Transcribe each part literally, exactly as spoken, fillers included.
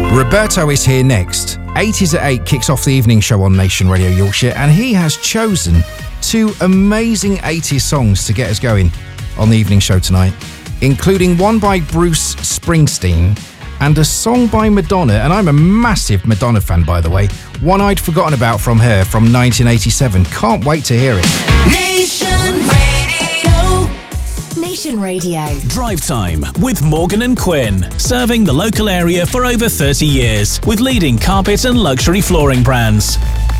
Roberto is here next. eighties at eight kicks off the evening show on Nation Radio Yorkshire, and he has chosen two amazing eighties songs to get us going on the evening show tonight, including one by Bruce Springsteen and a song by Madonna, and I'm a massive Madonna fan, by the way, one I'd forgotten about from her from nineteen eighty-seven. Can't wait to hear it. Nation Radio. Nation Radio. Drive Time with Morgan and Quinn, serving the local area for over thirty years with leading carpet and luxury flooring brands.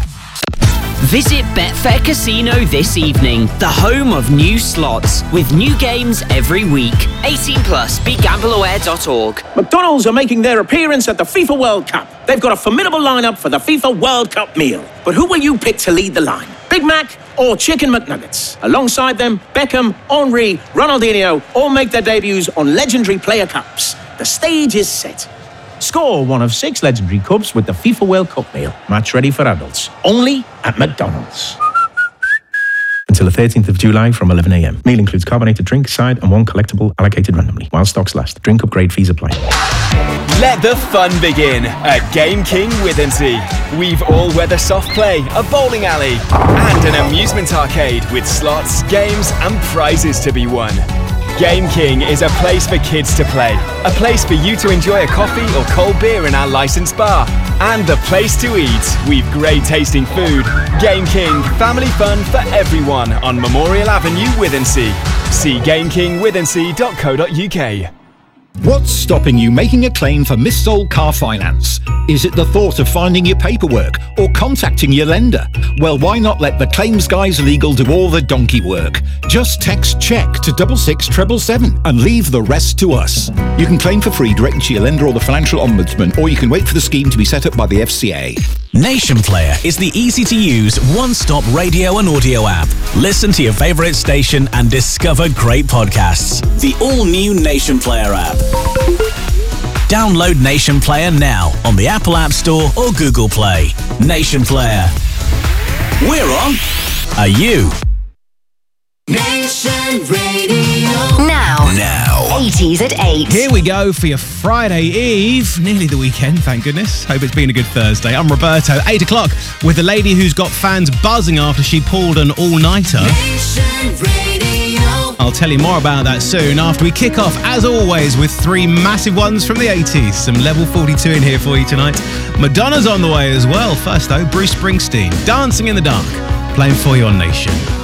Visit Betfair Casino this evening, the home of new slots, with new games every week. eighteen plus, be gamble aware dot org. McDonald's are making their appearance at the FIFA World Cup. They've got a formidable lineup for the FIFA World Cup meal. But who will you pick to lead the line? Big Mac or Chicken McNuggets? Alongside them, Beckham, Henry, Ronaldinho all make their debuts on legendary player cups. The stage is set. Score one of six legendary cups with the FIFA World Cup meal. Match ready for adults. Only at McDonald's. Until the thirteenth of July from eleven a.m. Meal includes carbonated drink, side, and one collectible allocated randomly. While stocks last. Drink upgrade fees apply. Let the fun begin at Game King Withensea. We've all-weather soft play, a bowling alley, and an amusement arcade with slots, games, and prizes to be won. Game King is a place for kids to play, a place for you to enjoy a coffee or cold beer in our licensed bar, and the place to eat. We've great tasting food. Game King, family fun for everyone on Memorial Avenue, Withensea. See game king withensea dot co dot uk. What's stopping you making a claim for missold car finance? Is it the thought of finding your paperwork or contacting your lender? Well, why not let the Claims Guys Legal do all the donkey work? Just text check to double six treble seven and leave the rest to us. You can claim for free directly to your lender or the Financial Ombudsman, or you can wait for the scheme to be set up by the F C A. Nation Player is the easy-to-use, one-stop radio and audio app. Listen to your favourite station and discover great podcasts. The all-new Nation Player app. Download Nation Player now on the Apple App Store or Google Play. Nation Player. We're on. Are you? Nation Radio. Now. Now. eighties at eight. Here we go for your Friday Eve. Nearly the weekend, thank goodness. Hope it's been a good Thursday. I'm Roberto, eight o'clock, with a lady who's got fans buzzing after she pulled an all-nighter. Nation Radio. I'll tell you more about that soon after we kick off, as always, with three massive ones from the eighties. Some level forty-two in here for you tonight. Madonna's on the way as well. First, though, Bruce Springsteen, Dancing in the Dark, playing for you on Nation.